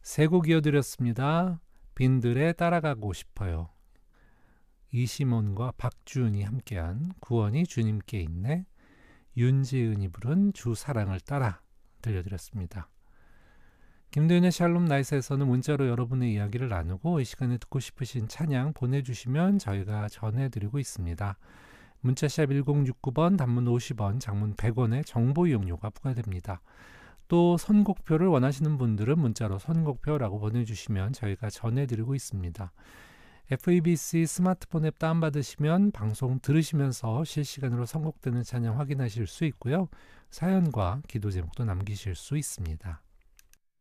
세 곡 이어드렸습니다. 빈들에 따라가고 싶어요. 이시몬과 박주은이 함께한 구원이 주님께 있네. 윤지은이 부른 주 사랑을 따라 들려드렸습니다. 김도윤의 샬롬 나이스에서는 문자로 여러분의 이야기를 나누고 이 시간에 듣고 싶으신 찬양 보내주시면 저희가 전해드리고 있습니다. 문자샵 1069번, 단문 50원, 장문 100원의 정보 이용료가 부과됩니다. 또 선곡표를 원하시는 분들은 문자로 선곡표라고 보내주시면 저희가 전해드리고 있습니다. FEBC 스마트폰 앱 다운받으시면 방송 들으시면서 실시간으로 선곡되는 찬양 확인하실 수 있고요. 사연과 기도 제목도 남기실 수 있습니다.